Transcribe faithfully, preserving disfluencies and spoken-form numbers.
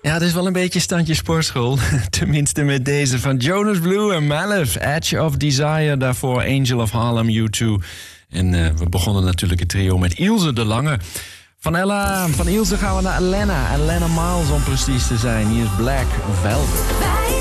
Ja, het is wel een beetje standje sportschool. Tenminste met deze van Jonas Blue en Malef. Edge of Desire, daarvoor Angel of Harlem, U twee. En uh, we begonnen natuurlijk het trio met Ilse de Lange. Van, Ella, van Ilse gaan we naar Elena. Elena Miles om precies te zijn. Hier is Black Velvet.